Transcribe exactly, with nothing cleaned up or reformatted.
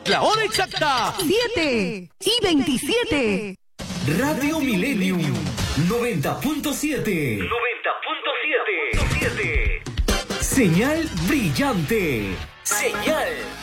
La hora exacta, siete y veintisiete. Radio Millennium noventa punto siete. noventa punto siete. Señal brillante. Señal